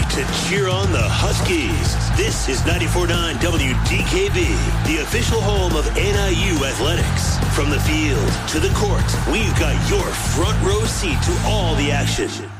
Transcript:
to cheer on the Huskies. This is 94.9 WDKB, the official home of NIU athletics. From the field to the court, we've got your front row seat to all the action.